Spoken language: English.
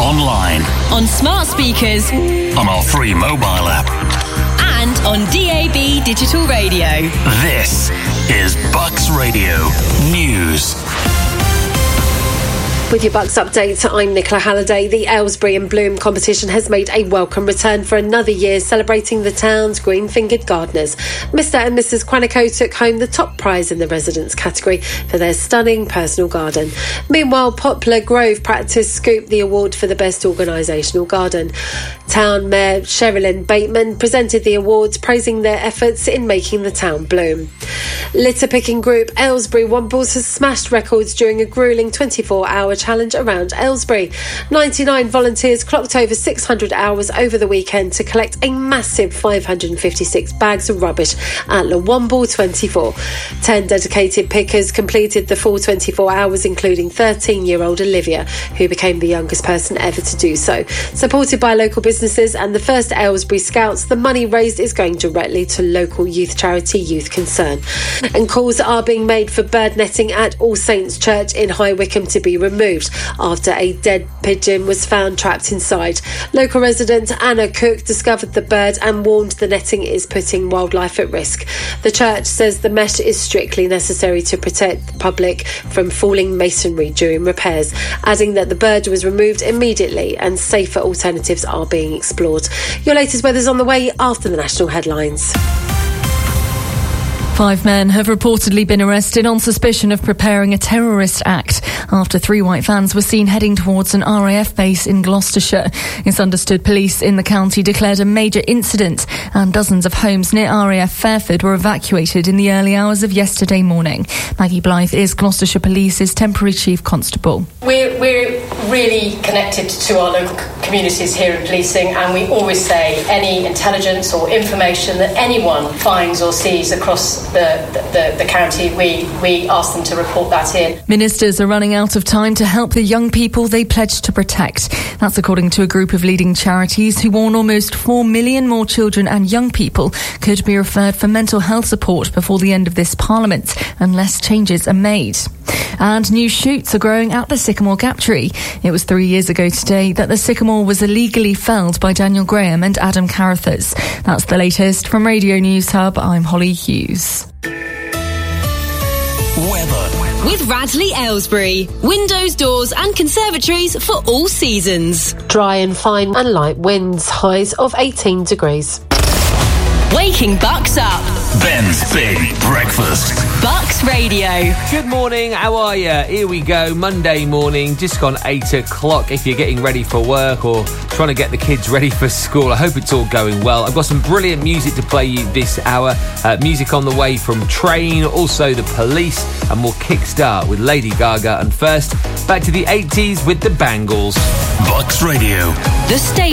online, on smart speakers, on our free mobile app, and on DAB digital radio. This is Bucks Radio News. With your Bucks update, I'm Nicola Halliday. The Aylesbury and Bloom competition has made a welcome return for another year, celebrating the town's green-fingered gardeners. Mr. and Mrs. Quantico took home the top prize in the residents category for their stunning personal garden. Meanwhile, Poplar Grove Practice scooped the award for the best organisational garden. Town Mayor Sherilyn Bateman presented the awards, praising their efforts in making the town bloom. Litter picking group Aylesbury Wombles has smashed records during a gruelling 24-hour challenge around Aylesbury. 99 volunteers clocked over 600 hours over the weekend to collect a massive 556 bags of rubbish at Le Womble 24. 10 dedicated pickers completed the full 24 hours, including 13-year-old Olivia, who became the youngest person ever to do so. Supported by local businesses and the first Aylesbury Scouts, the money raised is going directly to local youth charity Youth Concern. And calls are being made for bird netting at All Saints Church in High Wycombe to be removed after a dead pigeon was found trapped inside. Local resident Anna Cook discovered the bird and warned the netting is putting wildlife at risk. The church says the mesh is strictly necessary to protect the public from falling masonry during repairs, adding that the bird was removed immediately and safer alternatives are being explored. Your latest weather's on the way after the national headlines. 5 men have reportedly been arrested on suspicion of preparing a terrorist act after 3 white vans were seen heading towards an RAF base in Gloucestershire. It's understood police in the county declared a major incident and dozens of homes near RAF Fairford were evacuated in the early hours of yesterday morning. Maggie Blythe is Gloucestershire Police's temporary chief constable. We're really connected to our local communities here in policing, and we always say any intelligence or information that anyone finds or sees across the county, we ask them to report that in. Ministers are running out of time to help the young people they pledged to protect. That's according to a group of leading charities who warn almost 4 million more children and young people could be referred for mental health support before the end of this Parliament unless changes are made. And new shoots are growing at the Sycamore Gap tree. It was 3 years ago today that the sycamore was illegally felled by Daniel Graham and Adam Carruthers. That's the latest from Radio News Hub. I'm Holly Hughes. Weather. With Radley Aylesbury. Windows, doors and conservatories for all seasons. Dry and fine and light winds, highs of 18 degrees. Waking Bucks up. Ben's Big Breakfast. Bucks Radio. Good morning, how are you? Here we go, Monday morning, just gone 8 o'clock. If you're getting ready for work or trying to get the kids ready for school, I hope it's all going well. I've got some brilliant music to play you this hour. Music on the way from Train, also The Police, and we'll kickstart with Lady Gaga. And first, back to the 80s with the Bangles. Bucks Radio. The station.